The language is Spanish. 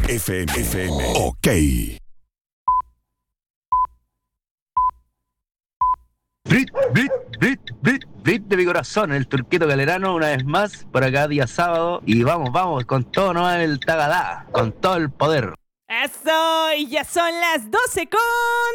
FM. Ok. Brit de mi corazón, el Turquito Galerano una vez más por acá día sábado y vamos, con todo no el Tagadá, con todo el poder. Eso, y ya son las 12 con